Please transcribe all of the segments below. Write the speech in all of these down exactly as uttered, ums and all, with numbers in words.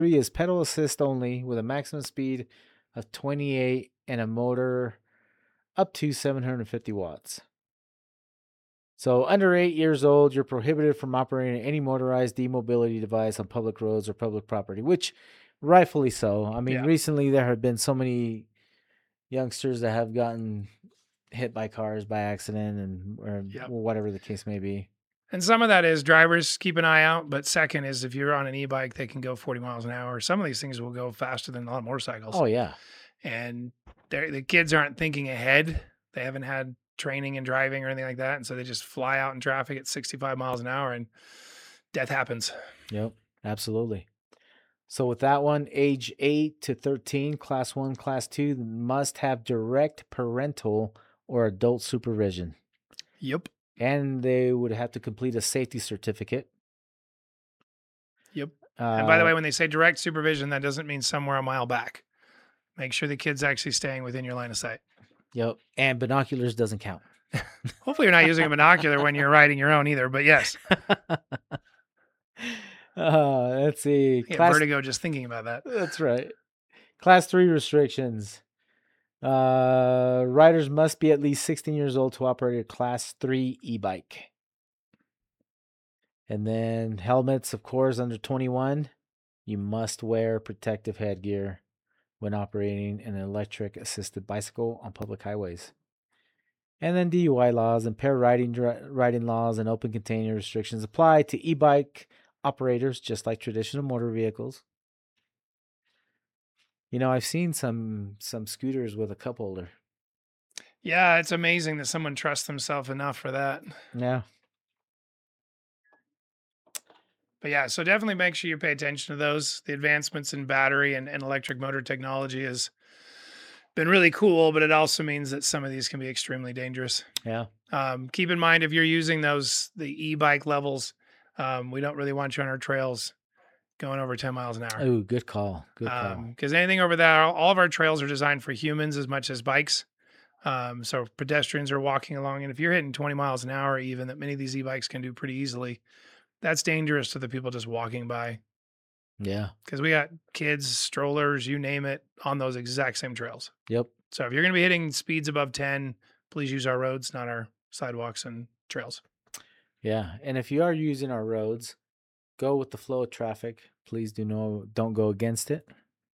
three is pedal assist only with a maximum speed of twenty-eight and a motor up to seven hundred fifty watts. So under eight years old, you're prohibited from operating any motorized e-mobility device on public roads or public property, which rightfully so. I mean, Yeah. recently there have been so many youngsters that have gotten hit by cars by accident and or Yep. whatever the case may be. And some of that is drivers keep an eye out, but second is if you're on an e-bike, they can go forty miles an hour. Some of these things will go faster than a lot of motorcycles. Oh yeah. And they're- the kids aren't thinking ahead. They haven't had training in driving or anything like that. And so they just fly out in traffic at sixty-five miles an hour and death happens. Yep, absolutely. So with that one, age eight to thirteen, class one, class two must have direct parental or adult supervision. Yep. And they would have to complete a safety certificate. Yep. Uh, and by the way, when they say direct supervision, that doesn't mean somewhere a mile back. Make sure the kid's actually staying within your line of sight. Yep. And binoculars doesn't count. Hopefully you're not using a binocular when you're riding your own either, but yes. uh, let's see. I get Class, vertigo just thinking about that. That's right. Class three restrictions. Uh, riders must be at least sixteen years old to operate a class three e-bike. And then helmets, of course, under twenty-one. You must wear protective headgear when operating an electric assisted bicycle on public highways. And then D U I laws, impaired riding, riding laws, and open container restrictions apply to e-bike operators, just like traditional motor vehicles. You know, I've seen some some scooters with a cup holder. Yeah, it's amazing that someone trusts themselves enough for that. Yeah. But yeah, so definitely make sure you pay attention to those. The advancements in battery and, and electric motor technology has been really cool, but it also means that some of these can be extremely dangerous. Yeah. Um, keep in mind, if you're using those, the e-bike levels, um, we don't really want you on our trails going over ten miles an hour. Oh, good call. Good call. Because um, anything over there, all of our trails are designed for humans as much as bikes. Um, so pedestrians are walking along, and if you're hitting twenty miles an hour, even that many of these e-bikes can do pretty easily, that's dangerous to the people just walking by. Yeah. Because we got kids, strollers, you name it, on those exact same trails. Yep. So if you're going to be hitting speeds above ten, please use our roads, not our sidewalks and trails. Yeah. And if you are using our roads, go with the flow of traffic. Please do no, don't go against it.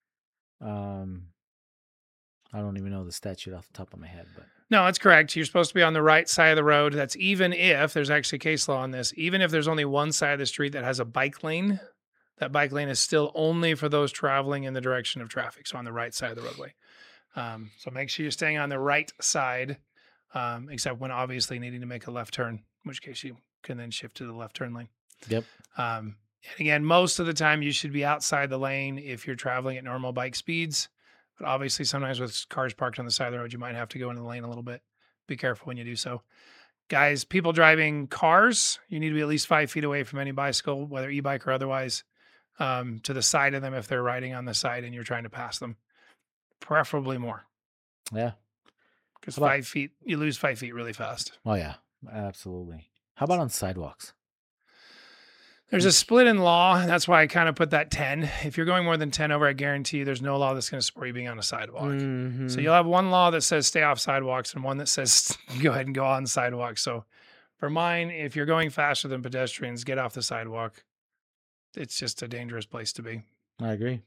Um, I don't even know the statute off the top of my head, but no, that's correct. You're supposed to be on the right side of the road. That's even if there's actually case law on this. Even if there's only one side of the street that has a bike lane, that bike lane is still only for those traveling in the direction of traffic. So on the right side of the roadway. Um, so make sure you're staying on the right side, um, except when obviously needing to make a left turn, in which case you can then shift to the left turn lane. Yep. Um, and again, most of the time you should be outside the lane if you're traveling at normal bike speeds. But obviously, sometimes with cars parked on the side of the road, you might have to go into the lane a little bit. Be careful when you do so. Guys, people driving cars, you need to be at least five feet away from any bicycle, whether e-bike or otherwise, um, to the side of them if they're riding on the side and you're trying to pass them. Preferably more. Yeah. Because five feet, you lose five feet really fast. Oh, yeah. Absolutely. How about on sidewalks? There's a split in law. That's why I kind of put that ten. If you're going more than ten over, I guarantee you there's no law that's going to support you being on a sidewalk. Mm-hmm. So you'll have one law that says stay off sidewalks and one that says go ahead and go on sidewalks. So for mine, if you're going faster than pedestrians, get off the sidewalk. It's just a dangerous place to be. I agree.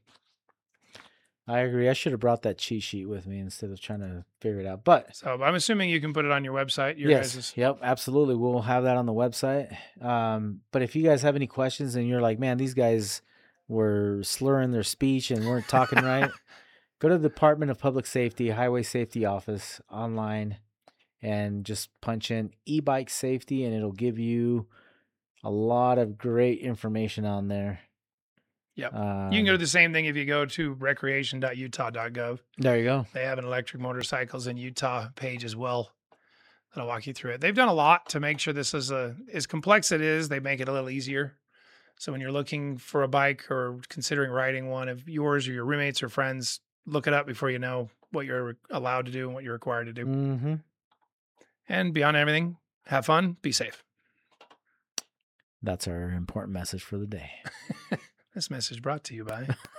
I agree. I should have brought that cheat sheet with me instead of trying to figure it out. But so I'm assuming you can put it on your website. Your yes. Guys's... Yep. Absolutely. We'll have that on the website. Um, but if you guys have any questions and you're like, man, these guys were slurring their speech and weren't talking right, go to the Department of Public Safety, Highway Safety Office online and just punch in e-bike safety and it'll give you a lot of great information on there. Yep. Um, you can go to the same thing if you go to recreation dot utah dot gov. There you go. They have an electric motorcycles in Utah page as well. That'll walk you through it. They've done a lot to make sure this is a, as complex it is, they make it a little easier. So when you're looking for a bike or considering riding one of yours or your roommates or friends, look it up before you know what you're allowed to do and what you're required to do. Mm-hmm. And beyond everything, have fun, be safe. That's our important message for the day. This message brought to you by